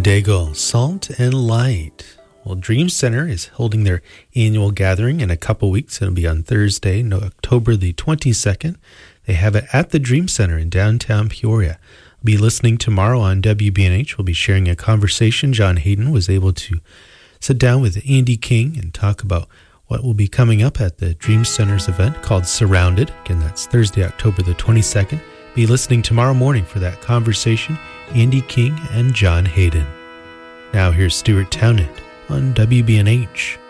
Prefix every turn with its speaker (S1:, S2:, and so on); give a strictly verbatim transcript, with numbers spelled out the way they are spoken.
S1: John Daigle, Salt and Light. Well, Dream Center is holding their annual gathering in a couple weeks. It'll be on Thursday, no, October the twenty-second. They have it at the Dream Center in downtown Peoria. We'll be listening tomorrow on W B N H. We'll be sharing a conversation. John Hayden was able to sit down with Andy King and talk about what will be coming up at the Dream Center's event called Surrounded. Again, that's Thursday, October the twenty-second. Be listening tomorrow morning for that conversation. Andy King and John Hayden. Now here's Stuart Townend on W B N H.